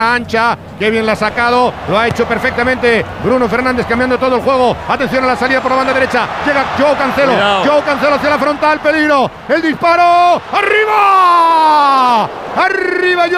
Ancha, qué bien la ha sacado, lo ha hecho perfectamente Bruno Fernández cambiando todo el juego. Atención a la salida por la banda derecha, llega Joao Cancelo, Joao Cancelo hacia la frontal, peligro, el disparo, arriba, arriba.